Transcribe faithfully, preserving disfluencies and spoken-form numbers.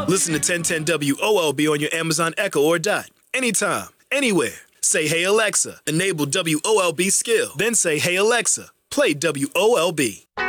Listen to ten ten W O L B on your Amazon Echo or Dot. Anytime, anywhere. Say, hey, Alexa, enable W O L B skill. Then say, hey, Alexa, play W O L B.